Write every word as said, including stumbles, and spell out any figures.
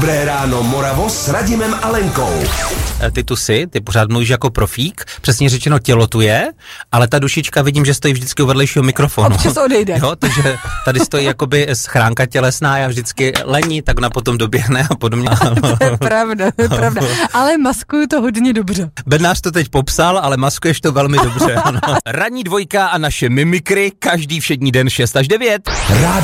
Dobré ráno Moravo s Radimem a Lenkou. Ty tu si, ty pořád mluvíš jako profík, přesně řečeno tělo tu je, ale ta dušička vidím, že stojí vždycky u vedlejšího mikrofonu. Občas odejde. Jo, takže tady stojí jakoby schránka tělesná, já vždycky lení, tak na potom doběhne a podobně. To je pravda, to je pravda. Ale maskuju to hodně dobře. Bednář to teď popsal, ale maskuješ to velmi dobře. Ano. Ranní dvojka a naše mimikry každý všední den šest až devět. Rádio